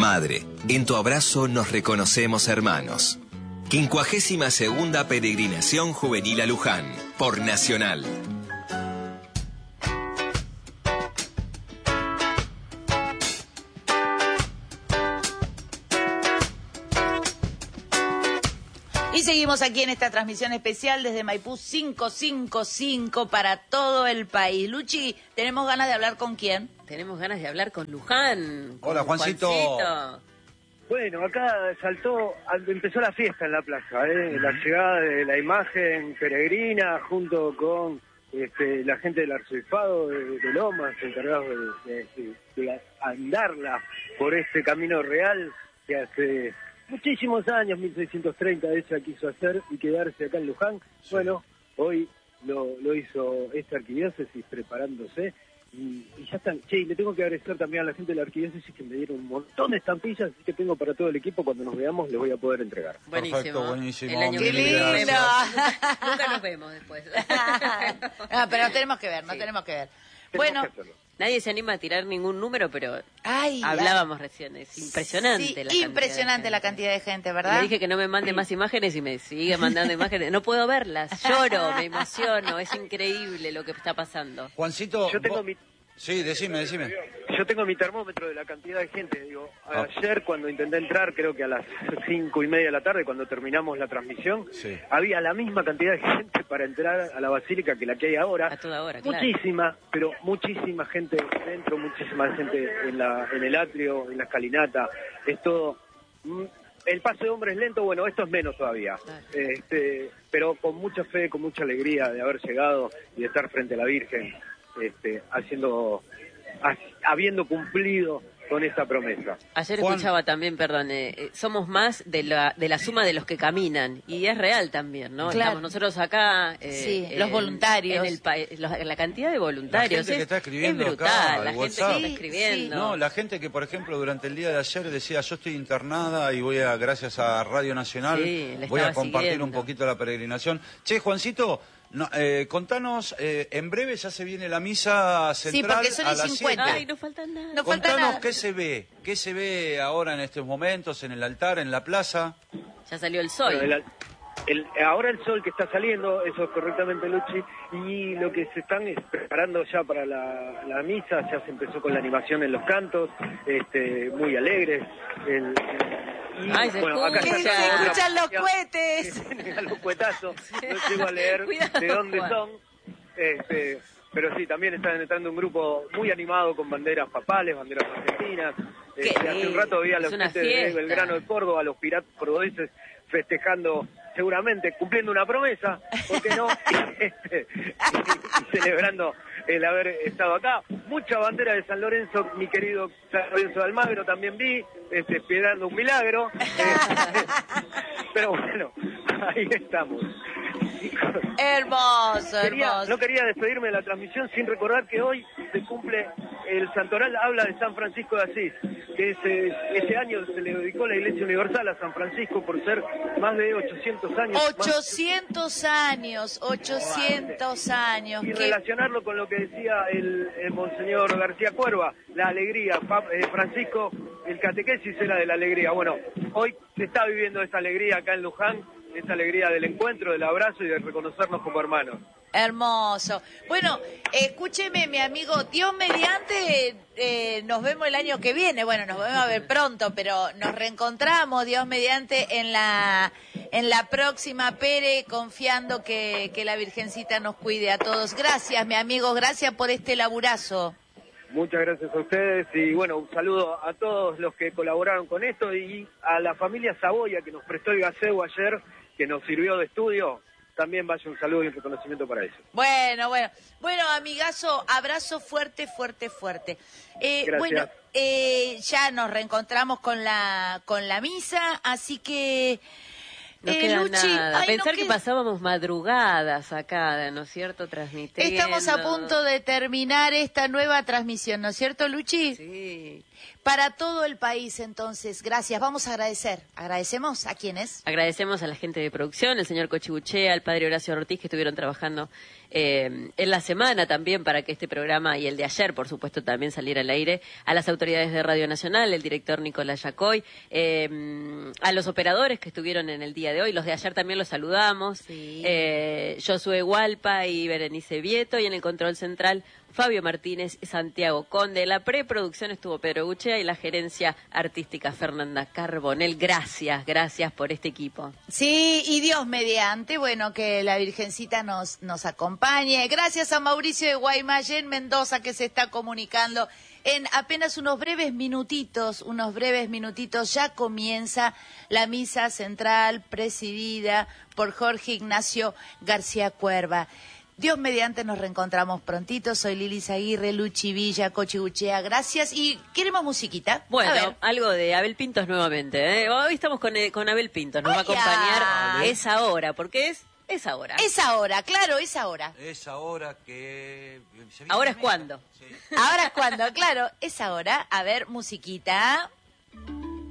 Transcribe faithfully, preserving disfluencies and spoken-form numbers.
Madre, en tu abrazo nos reconocemos hermanos. Quincuagésima segunda peregrinación juvenil a Luján, por Nacional. Y seguimos aquí en esta transmisión especial desde Maipú quinientos cincuenta y cinco para todo el país. Luchi, ¿tenemos ganas de hablar con quién? Tenemos ganas de hablar con Luján. Con Hola, Juancito. Juancito. Bueno, acá saltó, empezó la fiesta en la plaza, ¿eh? La llegada de la imagen peregrina junto con este, la gente del arzobispado de, de Lomas, encargados de, de, de, de andarla por este camino real que hace muchísimos años, mil seiscientos treinta, ella quiso hacer y quedarse acá en Luján. Sí. Bueno, hoy lo, lo hizo esta arquidiócesis preparándose. Y, y ya están. Che, y le tengo que agradecer también a la gente de la arquidiócesis que me dieron un montón de estampillas, así que tengo para todo el equipo, cuando nos veamos les voy a poder entregar. Buenísimo. Perfecto, buenísimo. El año ¡Qué que viene lindo! Nunca nos vemos después. No, pero no tenemos que ver, no Sí. tenemos que ver. Tenemos Bueno, que Nadie se anima a tirar ningún número, pero ay, hablábamos recién. Es impresionante sí, la cantidad impresionante de la gente. cantidad de gente, ¿verdad? Le dije que no me mande más imágenes y me sigue mandando imágenes. No puedo verlas, lloro, me emociono, es increíble lo que está pasando. Juancito, Yo tengo vos- mi Sí, decime, decime. yo tengo mi termómetro de la cantidad de gente. Digo, Ah. ayer cuando intenté entrar, creo que a las cinco y media de la tarde, cuando terminamos la transmisión, Sí. había la misma cantidad de gente para entrar a la basílica que la que hay ahora. A toda hora, claro. Muchísima, pero muchísima gente dentro, muchísima gente en la en el atrio, en la escalinata. Es todo. mm, El paso de hombres lento, bueno, esto es menos todavía. Claro. Este, pero con mucha fe, con mucha alegría de haber llegado y de estar frente a la Virgen, este, haciendo, ha- habiendo cumplido con esta promesa. Ayer Juan. escuchaba también, perdón, eh, eh, somos más de la, de la suma de los que caminan, y es real también, ¿no? Claro. Estamos nosotros acá... eh, Sí, en- los voluntarios. En el pa- los- la cantidad de voluntarios La gente es, que está escribiendo es brutal, acá, al la gente WhatsApp. que está Sí, escribiendo. No, la gente que, por ejemplo, durante el día de ayer decía, yo estoy internada y voy a, gracias a Radio Nacional, Sí, le voy a estaba compartir siguiendo. un poquito la peregrinación. Che, Juancito, no, eh, contanos, eh, en breve ya se viene la misa central porque son a y las cincuenta. siete. Ay, no falta nada. No falta Contanos nada. qué se ve, qué se ve ahora en estos momentos, en el altar, en la plaza. Ya salió el sol. Bueno, el- el- ahora el sol que está saliendo, eso es correctamente, Luchi, y lo que se están es preparando ya para la, la misa, ya se empezó con la animación en los cantos, este, muy alegres. El, y, Ay, se acá ¡Que escucha. se está la escuchan los familia cohetes! que tiene a los cuetazos, no llego a leer Cuidado, de dónde Juan. son, este, pero sí, también están entrando un grupo muy animado con banderas papales, banderas argentinas. Qué Este, hace un rato había a es los una gente de fiesta. Belgrano de Córdoba, los piratas cordobeses festejando, seguramente cumpliendo una promesa, ¿por qué no? Este, y celebrando el haber estado acá. Mucha bandera de San Lorenzo, mi querido San Lorenzo de Almagro también vi, este, esperando un milagro. Este, pero bueno, ahí estamos. Hermoso, Quería- hermoso. no quería despedirme de la transmisión sin recordar que hoy se cumple el santoral, habla de San Francisco de Asís, que ese, ese año se le dedicó la Iglesia Universal a San Francisco por ser más de ochocientos años. más- ochocientos años, ochocientos años. y que- relacionarlo con lo que decía el, el Monseñor García Cuerva, la alegría. Pa- eh, Francisco, el catequesis era de la alegría. Bueno, hoy se está viviendo esa alegría acá en Luján, esa alegría del encuentro, del abrazo y de reconocernos como hermanos. Hermoso. Bueno, escúcheme, mi amigo, Dios mediante, eh, nos vemos el año que viene. Bueno, nos vamos a ver pronto, pero nos reencontramos, Dios mediante, en la en la próxima Pere, confiando que, que la Virgencita nos cuide a todos. Gracias, mi amigo, gracias por este laburazo. Muchas gracias a ustedes y bueno, un saludo a todos los que colaboraron con esto y a la familia Saboya que nos prestó el gaseo ayer, que nos sirvió de estudio. También vaya un saludo y un reconocimiento para ellos. Bueno, bueno. Bueno, amigazo, abrazo fuerte, fuerte, fuerte. Eh, Gracias. bueno, eh, ya nos reencontramos con la con la misa, así que... No eh, queda Luchi, nada. ay, Pensar no que queda- pasábamos madrugadas acá, ¿no es cierto? Transmitiendo. Estamos a punto de terminar esta nueva transmisión, ¿no es cierto, Luchi? Sí. Para todo el país, entonces, gracias. Vamos a agradecer. ¿Agradecemos a quiénes? Agradecemos a la gente de producción, el señor Cochibuchea, al padre Horacio Ortiz, que estuvieron trabajando eh, en la semana también para que este programa y el de ayer, por supuesto, también saliera al aire, a las autoridades de Radio Nacional, el director Nicolás Yacoy, eh, a los operadores que estuvieron en el día de hoy, los de ayer también los saludamos, Sí. eh, Josué Hualpa y Berenice Vieto, y en el control central Fabio Martínez y Santiago Conde. La preproducción estuvo Pedro Guchea y la gerencia artística Fernanda Carbonell. Gracias, gracias por este equipo. Sí, y Dios mediante, bueno, que la Virgencita nos, nos acompañe. Gracias a Mauricio de Guaymallén, Mendoza, que se está comunicando. En apenas unos breves minutitos, unos breves minutitos, ya comienza la misa central presidida por Jorge Ignacio García Cuerva. Dios mediante nos reencontramos prontito. Soy Lili Aguirre, Luchi Villa, Cochibuchea. Gracias. Y queremos musiquita. Bueno, algo de Abel Pintos nuevamente. ¿eh? Hoy estamos con, eh, con Abel Pintos. Nos va a acompañar Ay, esa hora, porque es esa hora. Es ahora, claro, es ahora. Es ahora que... Ahora es cuando. Sí. Ahora es cuando, claro, es ahora. A ver, musiquita.